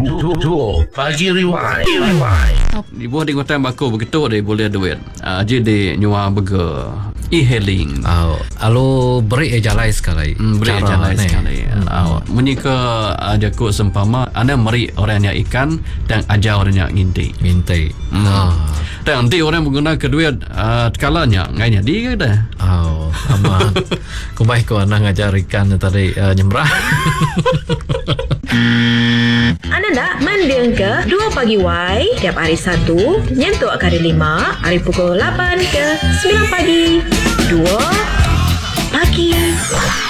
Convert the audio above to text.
Pagi Rewind. Di buah di kota Bako begitu dia boleh duit. Jadi nyua burger e-hailing. Alo beri jalai sekali. Beri jalan sekali. Menyika jaku sempama anda meri orangnya ikan dan ajar orangnya nginti. Dan nanti orang menggunakan kedua kalanya ngainya dia dah. Aman. Kumbai ko anak ngajar ikan tadi nyemrah. Anda nak mendeng ke 2 pagi Y tiap hari Sabtu nyentuk kali 5 hari pukul 8 ke 9 pagi. 2 pagi.